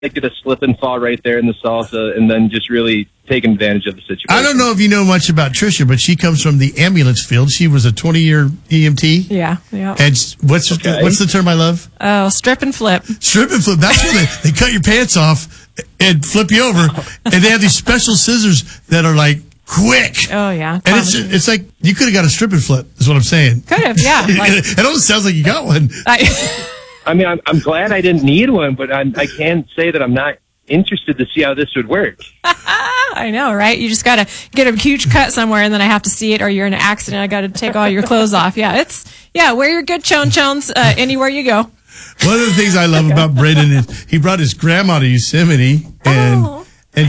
did a slip and fall right there in the salsa, and then just really taking advantage of the situation. I don't know if you know much about Trisha, but she comes from the ambulance field. She was a 20-year EMT. Yeah. And what's the term I love? Oh, strip and flip. Strip and flip. That's when they cut your pants off and flip you over, and they have these special scissors that are like quick. Oh yeah. And it's like you could have got a strip and flip. Is what I'm saying. Could have, yeah. It almost sounds like you got one. I mean, I'm glad I didn't need one, but I can't say that I'm not interested to see how this would work. I know, right? You just got to get a huge cut somewhere, and then I have to see it, or you're in an accident. I got to take all your clothes off. Yeah, wear your good chon-chons anywhere you go. One of the things I love about Brendan is he brought his grandma to Yosemite, but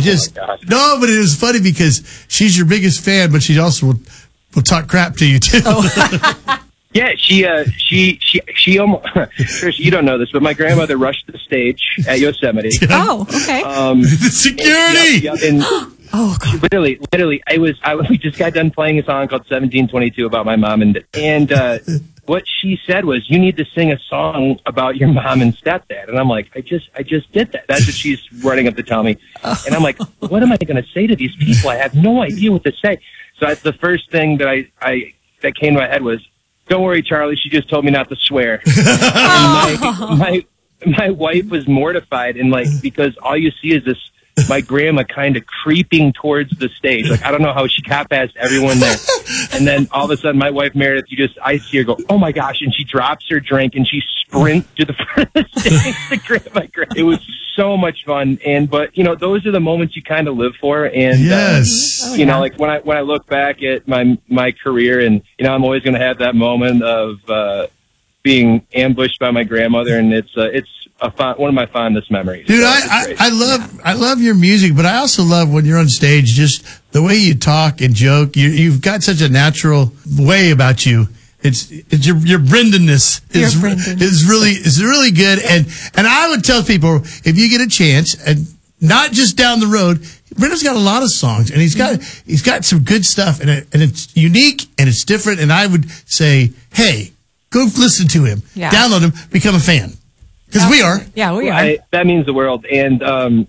it was funny because she's your biggest fan, but she also will talk crap to you too. Oh. Yeah, she almost, Trish, you don't know this, but my grandmother rushed the stage at Yosemite. Oh, okay. The security! And oh, God. Literally, we just got done playing a song called 1722 about my mom, and what she said was, you need to sing a song about your mom and stepdad. And I'm like, I just did that. That's what she's running up to tell me. And I'm like, what am I going to say to these people? I have no idea what to say. So that's the first thing that that came to my head was, don't worry, Charlie. She just told me not to swear. And my wife was mortified, and because all you see is my grandma kind of creeping towards the stage. Like, I don't know how she got past everyone there. And then all of a sudden, my wife Meredith, I see her go, oh my gosh, and she drops her drink and she sprints to the front of the stage to grab my grandma. It was so much fun, but those are the moments you kind of live for. And yes, like when I look back at my career, and I'm always going to have that moment of being ambushed by my grandmother, and it's one of my fondest memories. Dude, so I love your music, but I also love when you're on stage, just the way you talk and joke. You've got such a natural way about you. It's your Brendanness is really good. And I would tell people, if you get a chance, and not just down the road, Brendan's got a lot of songs, and he's got some good stuff, and it's unique and it's different. And I would say, hey, go listen to him, download him, become a fan. Because we are. Yeah, we are. That means the world. And,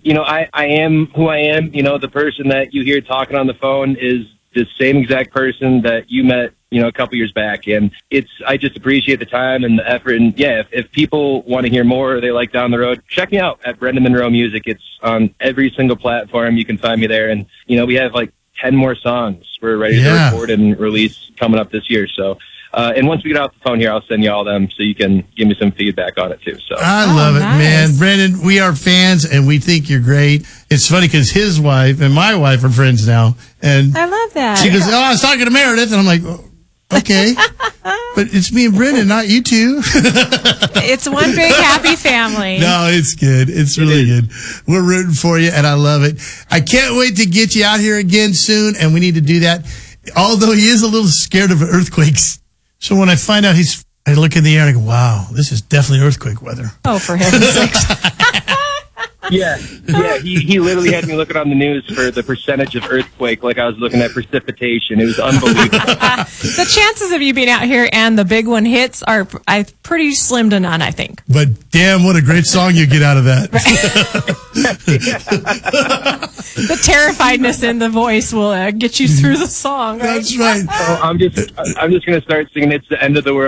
I am who I am. The person that you hear talking on the phone is the same exact person that you met, a couple years back. And I just appreciate the time and the effort. And if people want to hear more, or they like down the road, check me out at Brendan Monroe Music. It's on every single platform. You can find me there. And, we have 10 more songs we're ready to record and release coming up this year. So, and once we get off the phone here, I'll send you all them so you can give me some feedback on it too. So I love it, man. Brendan, we are fans and we think you're great. It's funny because his wife and my wife are friends now. And I love that. She goes, I was talking to Meredith, and I'm like, oh, okay. But it's me and Brendan, not you two. It's one big happy family. No, it's good. It's really good. We're rooting for you, and I love it. I can't wait to get you out here again soon, and we need to do that. Although he is a little scared of earthquakes. So when I find out I look in the air and I go, wow, this is definitely earthquake weather. Oh, for heaven's sakes. Yeah. He literally had me looking on the news for the percentage of earthquake like I was looking at precipitation. It was unbelievable. The chances of you being out here and the big one hits are pretty slim to none, I think. But damn, what a great song you get out of that. The terrifiedness in the voice will get you through the song. Right? That's right. So I'm just going to start singing It's the End of the World.